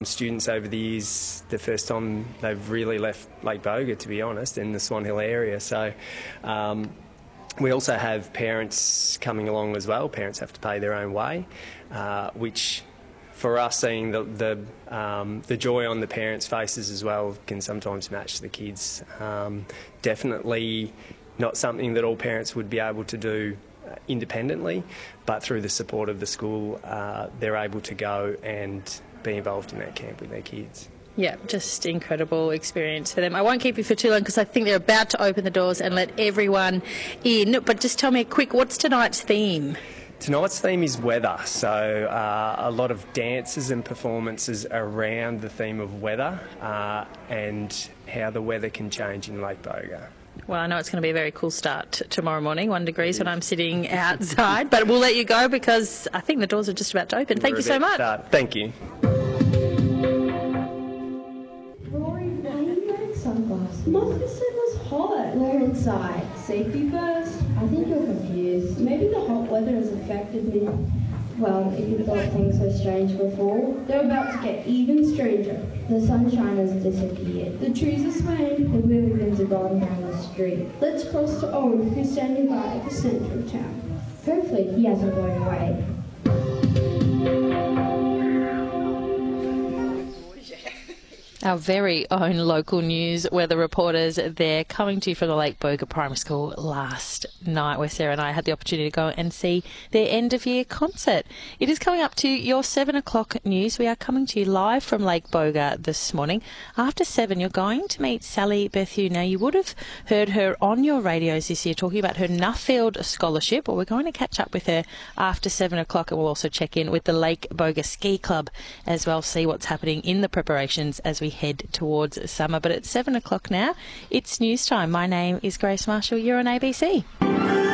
students over the years, the first time they've really left Lake Boga, to be honest, in the Swan Hill area. So we also have parents coming along as well. Parents have to pay their own way, which for us, seeing the joy on the parents' faces as well can sometimes match the kids. Definitely not something that all parents would be able to do independently, but through the support of the school, they're able to go and be involved in that camp with their kids. Yeah, just incredible experience for them. I won't keep you for too long because I think they're about to open the doors and let everyone in. But just tell me quick, what's tonight's theme? Tonight's theme is weather, so a lot of dances and performances around the theme of weather and how the weather can change in Lake Boga. Well, I know it's going to be a very cool start tomorrow morning, 1 degree when I'm sitting outside, but we'll let you go because I think the doors are just about to open. Thank you so much. Thank you. Rory, why are you wearing sunglasses? Mother said it was hot. We're inside. Safety first. I think you're confused. Maybe the hot weather has affected me. Well, if you thought things were strange before, they're about to get even stranger. The sunshine has disappeared. The trees are swaying. The wheelie bins are gone down the street. Let's cross to Owen, who's standing by at the centre of town. Hopefully he hasn't gone away. Our very own local news weather reporters, they're coming to you from the Lake Boga Primary School last night, where Sarah and I had the opportunity to go and see their end-of-year concert. It is coming up to your 7 o'clock news. We are coming to you live from Lake Boga this morning. After 7, you're going to meet Sally Bethune. Now, you would have heard her on your radios this year talking about her Nuffield Scholarship, but we're going to catch up with her after 7 o'clock, and we'll also check in with the Lake Boga Ski Club as well, see what's happening in the preparations as we head towards summer. But it's 7 o'clock now. It's news time. My name is Grace Marshall. You're on ABC.